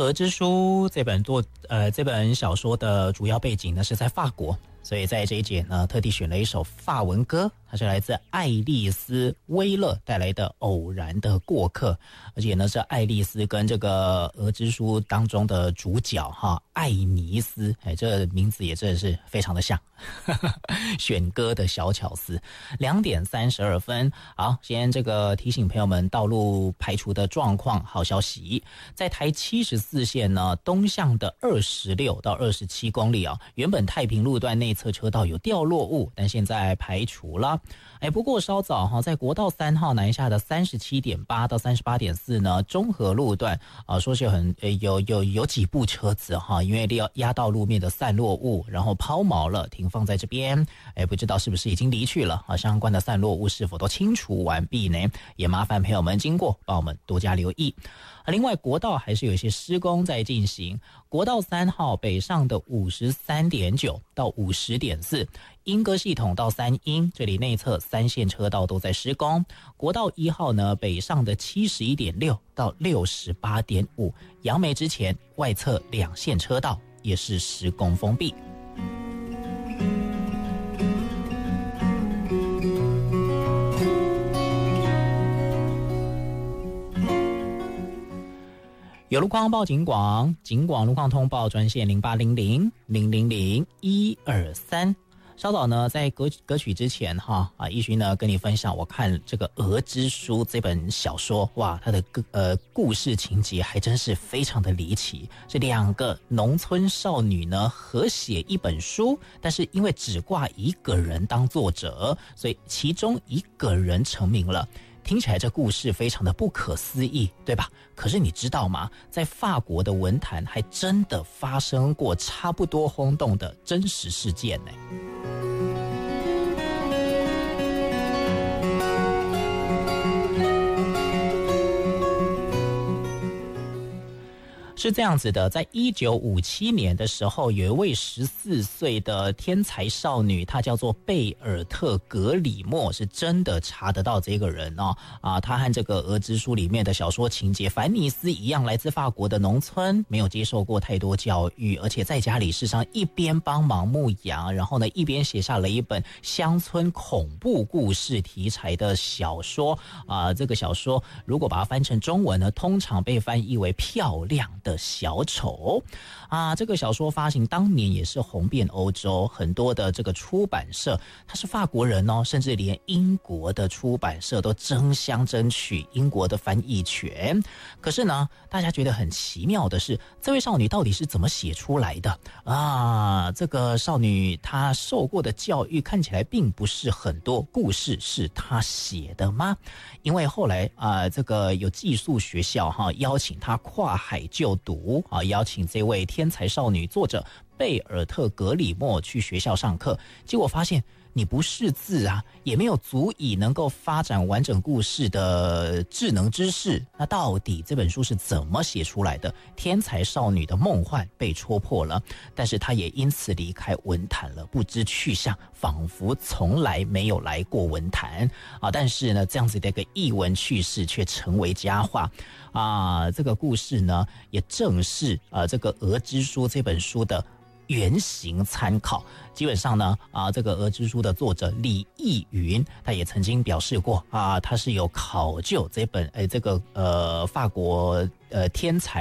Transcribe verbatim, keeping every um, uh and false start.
鹅之书》这本作呃这本小说的主要背景呢是在法国，所以在这一节呢特地选了一首法文歌，它是来自爱丽丝威勒带来的《偶然的过客》，而且呢是爱丽丝跟这个《鹅之书》当中的主角哈艾尼斯，哎，这个名字也真的是非常的像，选歌的小巧思。两点三十二分，好，先这个提醒朋友们道路排除的状况。好消息，在台七十四线呢东向的二十六到二十七公里啊，原本太平路段内侧车道有掉落物，但现在排除了。哎，不过稍早哈，在国道三号南下的三十七点八到三十八点四呢，中和路段啊，说是很呃有有有几部车子哈，因为压压到路面的散落物，然后抛锚了，停放在这边。哎，不知道是不是已经离去了啊？相关的散落物是否都清除完毕呢？也麻烦朋友们经过帮我们多加留意。另外，国道还是有一些施工在进行。国道三号北上的五十三点九到五十点四，莺歌系统到三莺，这里内侧三线车道都在施工。国道一号呢，北上的七十一点六到六十八点五，杨梅之前外侧两线车道也是施工封闭。有路况报警广，警广路况通报专线零八零零零零零一二三。稍早呢，在歌歌曲之前哈啊，一勋呢跟你分享，我看这个《鹅之书》这本小说，哇，它的呃故事情节还真是非常的离奇。这两个农村少女呢合写一本书，但是因为只挂一个人当作者，所以其中一个人成名了。听起来这故事非常的不可思议，对吧？可是你知道吗？在法国的文坛还真的发生过差不多轰动的真实事件呢。是这样子的，在一九五七年的时候，有一位十四岁的天才少女，她叫做贝尔特·格里莫，是真的查得到这个人哦。啊，她和这个《鹅之书》里面的小说情节凡尼斯一样，来自法国的农村，没有接受过太多教育，而且在家里事实上一边帮忙牧羊，然后呢一边写下了一本乡村恐怖故事题材的小说。啊，这个小说如果把它翻成中文呢，通常被翻译为漂亮的小丑啊，这个小说发行当年也是红遍欧洲，很多的这个出版社，他是法国人哦，甚至连英国的出版社都争相争取英国的翻译权。可是呢，大家觉得很奇妙的是，这位少女到底是怎么写出来的啊？这个少女她受过的教育看起来并不是很多，故事是她写的吗？因为后来啊，这个有寄宿学校哈，邀请她跨海就读啊，邀请这位天才少女作者贝尔特·格里莫去学校上课，结果发现你不识字啊，也没有足以能够发展完整故事的智能知识。那到底这本书是怎么写出来的？天才少女的梦幻被戳破了，但是她也因此离开文坛了，不知去向，仿佛从来没有来过文坛啊！但是呢，这样子的一个艺文趣事却成为佳话啊！这个故事呢，也正是啊这个《鹅之书》这本书的原型参考。基本上呢啊这个《鹅之书》的作者李义云，他也曾经表示过啊，他是有考究这本诶这个呃法国呃天才